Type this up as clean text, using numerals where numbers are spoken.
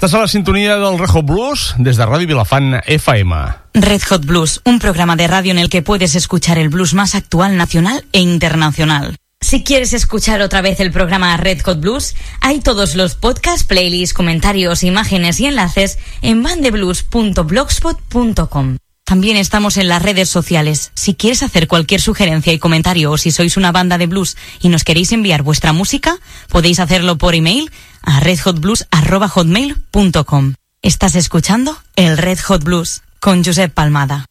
Estàs a la sintonia del Red Hot Blues des de Ràdio Vilafant FM. Red Hot Blues, un programa de radio en el que puedes escuchar el blues más actual, nacional e internacional. Si quieres escuchar otra vez el programa Red Hot Blues, hay todos los podcasts, playlists, comentarios, imágenes y enlaces en bandeblues.blogspot.com. También estamos en las redes sociales. Si quieres hacer cualquier sugerencia y comentario, o si sois una banda de blues y nos queréis enviar vuestra música, podéis hacerlo por email a redhotblues@hotmail.com. Estás escuchando el Red Hot Blues con Josep Palmada.